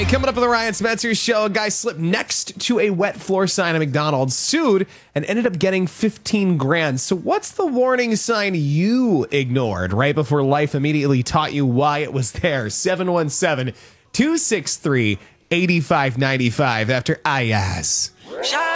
Coming up on the Ryan Spencer Show, a guy slipped next to a wet floor sign at McDonald's, sued, and ended up getting 15 grand. So what's the warning sign you ignored right before life immediately taught you why it was there? 717-263-8595 after Ayaz.